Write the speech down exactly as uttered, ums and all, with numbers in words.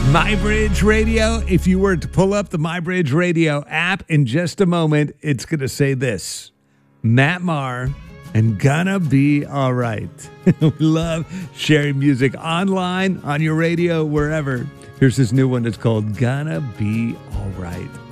MyBridge Radio. If you were to pull up the MyBridge Radio app in just a moment, it's going to say this: Matt Maher and Gonna Be All Right. We love sharing music online, on your radio, wherever. Here's this new one that's called Gonna Be All Right.